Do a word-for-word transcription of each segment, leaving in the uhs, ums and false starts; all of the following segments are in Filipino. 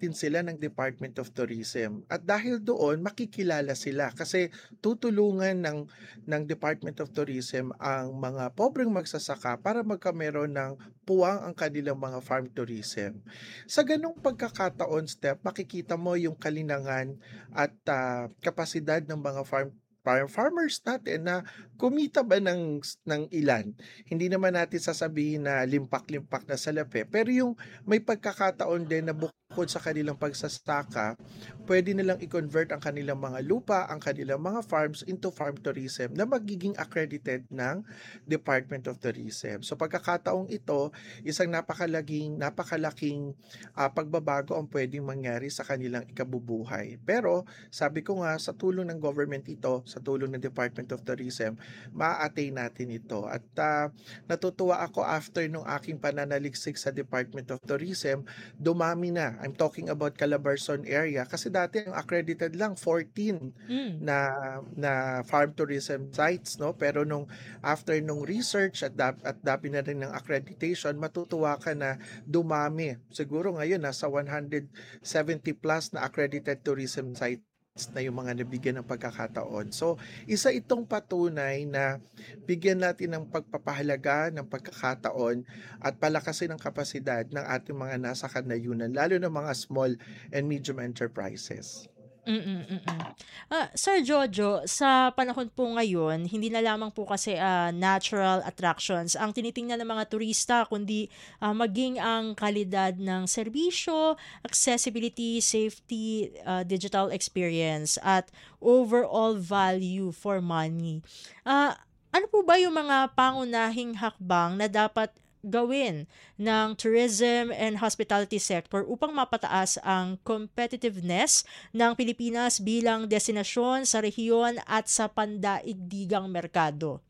din sila ng Department of Tourism. At dahil doon, makikilala sila kasi tutulungan ng, ng Department of Tourism ang mga pobreng magsasaka para magkameron ng puwang ang kanilang mga farm tourism. Sa ganong pagkakataon, Steph, makikita mo yung kalinangan at ah, kapasidad ng mga farm farm farmers natin na kumita ba ng ng ilan. Hindi naman natin sasabihin na limpak-limpak na salapi, pero yung may pagkakataon din na bukod sa kanilang pagsasaka, pwede nilang i-convert ang kanilang mga lupa, ang kanilang mga farms into farm tourism na magiging accredited ng Department of Tourism. So pagkakataong ito, isang napakalaking napakalaking ah, pagbabago ang pwedeng mangyari sa kanilang ikabubuhay. Pero sabi ko nga, sa tulong ng government ito, sa tulong ng Department of Tourism, maa-attain natin ito. At ah, natutuwa ako after nung aking pananaliksik sa Department of Tourism, dumami na. I'm talking about Calabarzon area kasi dati ang accredited lang fourteen Hmm. na na farm tourism sites, no, pero nung after nung research at dap, at dami na rin ng accreditation, matutuwa ka na dumami. Siguro ngayon nasa one hundred seventy plus na accredited tourism sites na yung mga nabigyan ng pagkakataon. So, isa itong patunay na bigyan natin ng pagpapahalaga ng pagkakataon at palakasin ang kapasidad ng ating mga nasa kanayunan, lalo na mga small and medium enterprises. Mm, mm. Ah, Sir Jojo, sa panahon po ngayon, hindi na lamang po kasi, ah, natural attractions ang tinitingnan ng mga turista kundi, ah, maging ang kalidad ng serbisyo, accessibility, safety, ah, digital experience at overall value for money. Ah, ano po ba yung mga pangunahing hakbang na dapat gawin ng tourism and hospitality sector upang mapataas ang competitiveness ng Pilipinas bilang destinasyon sa rehiyon at sa pandaigdigang merkado?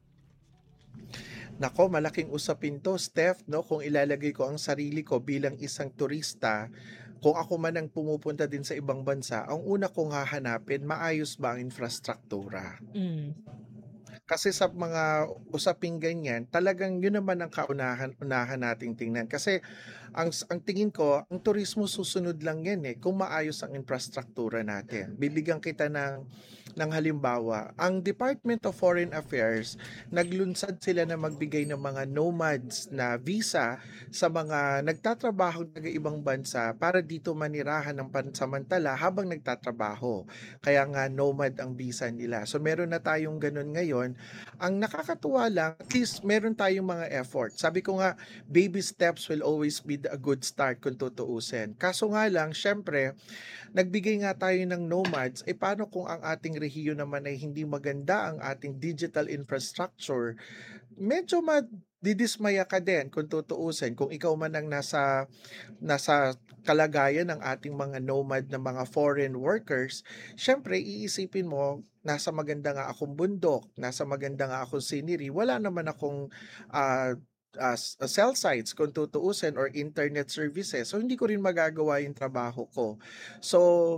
Nako, malaking usapin 'to, Steph, 'no, kung ilalagay ko ang sarili ko bilang isang turista, kung ako man ang pumupunta din sa ibang bansa, ang una kong hahanapin, maayos ba ang infrastruktura? Hmm. Kasi sa mga usaping ganyan, talagang yun naman ang kaunahan-unahan nating tingnan. Kasi ang ang tingin ko, ang turismo susunod lang yan eh, kung maayos ang infrastruktura natin. Bibigyan kita ng ng halimbawa, ang Department of Foreign Affairs, naglunsad sila na magbigay ng mga nomads na visa sa mga nagtatrabaho ng ibang bansa para dito manirahan ng pansamantala habang nagtatrabaho. Kaya nga nomad ang visa nila. So meron na tayong ganun ngayon. Ang nakakatuwa lang, at least meron tayong mga effort. Sabi ko nga, baby steps will always be a good start kung tutuusin. Kaso nga lang, syempre, nagbigay nga tayo ng nomads, eh paano kung ang ating rehiyon naman ay hindi maganda ang ating digital infrastructure? Medyo madidismaya ka din kung tutuusin. Kung ikaw man ang nasa nasa kalagayan ng ating mga nomad na mga foreign workers, syempre iisipin mo, nasa maganda nga akong bundok, nasa maganda nga akong scenery, wala naman akong ah, as cell sites kung tutuusin or internet services. So hindi ko rin magagawa yung trabaho ko. So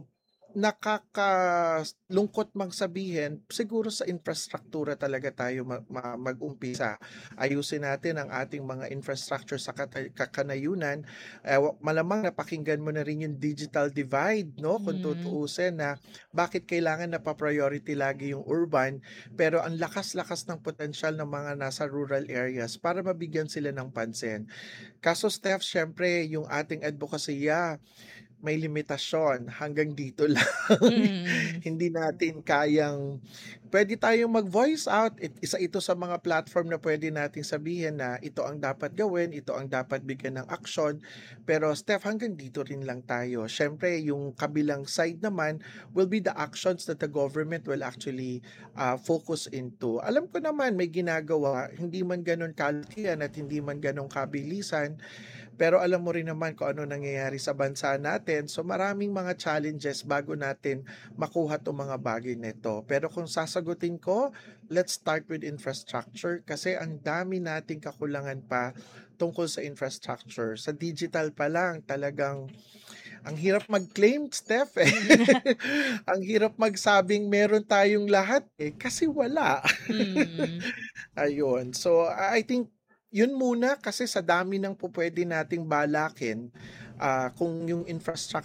nakakalungkot mang sabihin, siguro sa infrastruktura talaga tayo ma- ma- mag-umpisa. Ayusin natin ang ating mga infrastructure sa kata- kakanayunan. Eh, wa- malamang napakinggan mo na rin yung digital divide, no? Kung Hmm. tutuusin na bakit kailangan na pa-priority lagi yung urban, pero ang lakas-lakas ng potensyal ng mga nasa rural areas para mabigyan sila ng pansin. Kaso Steph, syempre yung ating advokasya may limitasyon, hanggang dito lang. Mm. Hindi natin kayang puwede tayong mag-voice out, it isa ito sa mga platform na puwede nating sabihin na ito ang dapat gawin, ito ang dapat bigyan ng aksyon. Pero Steph, hanggang dito rin lang tayo. Siyempre yung kabilang side naman will be the actions that the government will actually, ah, focus into. Alam ko naman may ginagawa, hindi man gano'n kalakihan at hindi man gano'n kabilisan, pero alam mo rin naman kung ano nangyayari sa bansa natin. So maraming mga challenges bago natin makuha 'tong mga bagay na ito. Pero kung sasagutin ko, let's start with infrastructure kasi ang dami nating kakulangan pa tungkol sa infrastructure. Sa digital pa lang talagang ang hirap mag-claim, Steph, eh. Ang hirap magsabing meron tayong lahat, eh, kasi wala. Mm. Ayun. So, I I think yun muna kasi sa dami ng pupuwede nating balakin, ah, kung yung infrastructure